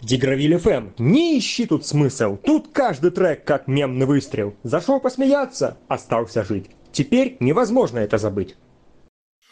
Дигравиль ФМ. Не ищи тут смысл. Тут каждый трек как мемный выстрел. Зашел посмеяться, остался жить. Теперь невозможно это забыть.